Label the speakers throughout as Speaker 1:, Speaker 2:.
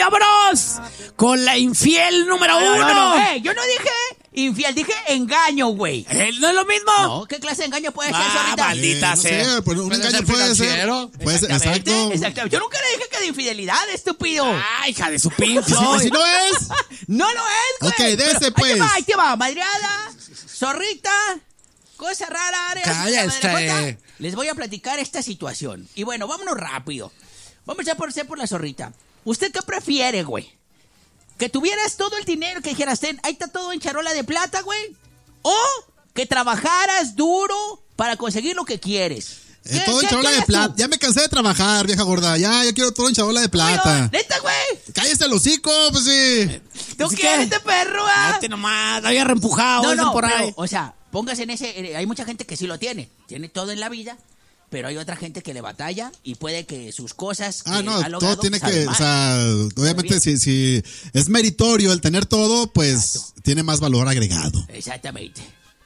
Speaker 1: vámonos con la infiel número uno.
Speaker 2: No, yo no dije infiel, dije engaño, güey.
Speaker 1: ¿No es lo mismo?
Speaker 2: No, ¿qué clase de engaño puede ser eso ahorita?
Speaker 1: Maldita sea.
Speaker 3: No sé, pues un engaño puede ser. Puede ser, exacto.
Speaker 2: Exactamente. Yo nunca le dije que de infidelidad, estúpido.
Speaker 1: Ay, hija de su pinche.
Speaker 3: Si no es.
Speaker 2: No lo es, güey.
Speaker 3: Ok, de ese pues.
Speaker 2: Ahí te va, madreada, zorrita, cosa rara.
Speaker 4: Cállate.
Speaker 2: Les voy a platicar esta situación. Y bueno, vámonos rápido. Vamos a empezar por la zorrita. ¿Usted qué prefiere, güey? ¿Que tuvieras todo el dinero que dijeras, ahí está todo en charola de plata, güey? ¿O que trabajaras duro para conseguir lo que quieres?
Speaker 3: Todo en charola de plata. Ya me cansé de trabajar, vieja gorda. Ya quiero todo en charola de plata.
Speaker 2: ¿Neta, güey?
Speaker 3: Cállese el hocico, pues sí.
Speaker 2: ¿Tú quieres este perro,
Speaker 1: Date nomás, había reempujado.
Speaker 2: No,
Speaker 1: por
Speaker 2: pero,
Speaker 1: ahí.
Speaker 2: o sea, póngase en ese... Hay mucha gente que sí lo tiene. Tiene todo en la vida. Pero hay otra gente que le batalla y puede que sus cosas...
Speaker 3: todo tiene que... O sea, obviamente si es meritorio el tener todo, pues exacto, tiene más valor agregado.
Speaker 2: Exactamente.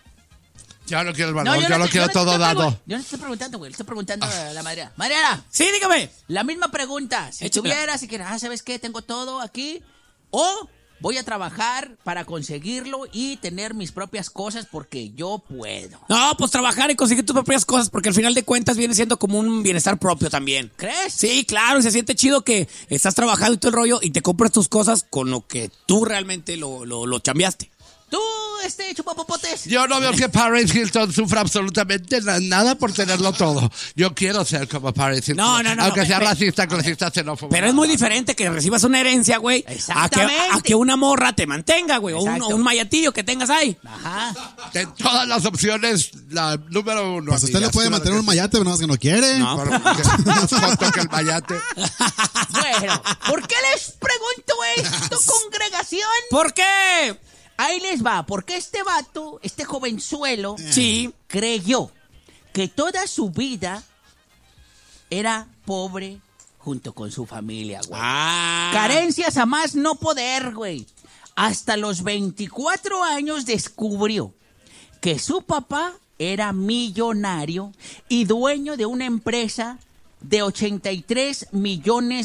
Speaker 4: Yo no quiero el valor, yo lo quiero todo dado.
Speaker 2: Yo no estoy preguntando, güey. Le estoy preguntando a la Mariana. Mariana.
Speaker 1: Sí, dígame.
Speaker 2: La misma pregunta. Si tuvieras, si quieres, ¿sabes qué? Tengo todo aquí. O... voy a trabajar para conseguirlo y tener mis propias cosas porque yo puedo.
Speaker 1: No, pues trabajar y conseguir tus propias cosas porque al final de cuentas viene siendo como un bienestar propio también.
Speaker 2: ¿Crees?
Speaker 1: Sí, claro, y se siente chido que estás trabajando y todo el rollo y te compras tus cosas con lo que tú realmente lo chambeaste.
Speaker 2: Tú, chupapopotes.
Speaker 4: Yo no veo que Paris Hilton sufra absolutamente nada por tenerlo todo. Yo quiero ser como Paris Hilton.
Speaker 1: No.
Speaker 4: Aunque sea racista, clasista, xenófobo.
Speaker 1: Pero es muy diferente que recibas una herencia, güey, a que una morra te mantenga, güey, o un mayatillo que tengas ahí.
Speaker 2: Ajá.
Speaker 4: De todas las opciones, la número uno.
Speaker 3: Pues usted le puede mantener un mayate, pero nada más que no quiere.
Speaker 1: No.
Speaker 4: Más corto que el mayate.
Speaker 2: Bueno, ¿por qué les pregunto esto, congregación?
Speaker 1: ¿Por qué?
Speaker 2: Ahí les va, porque este vato, este jovenzuelo,
Speaker 1: sí,
Speaker 2: creyó que toda su vida era pobre junto con su familia, güey. Carencias a más no poder, güey. Hasta los 24 años descubrió que su papá era millonario y dueño de una empresa de $83 millones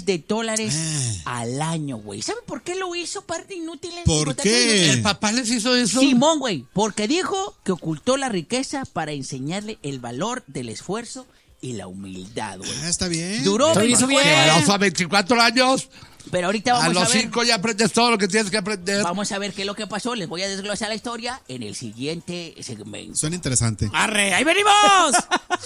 Speaker 2: al año, güey. ¿Saben por qué lo hizo, parte inútiles?
Speaker 3: ¿Por qué?
Speaker 4: ¿El papá les hizo eso?
Speaker 2: Simón, güey, porque dijo que ocultó la riqueza para enseñarle el valor del esfuerzo y la humildad, güey.
Speaker 3: Está bien.
Speaker 2: Duró
Speaker 4: 24 años.
Speaker 2: Pero ahorita vamos a ver.
Speaker 4: A los 5 ya aprendes todo lo que tienes que aprender.
Speaker 2: Vamos a ver qué es lo que pasó. Les voy a desglosar la historia en el siguiente segmento.
Speaker 3: Suena interesante.
Speaker 1: ¡Arre! ¡Ahí venimos!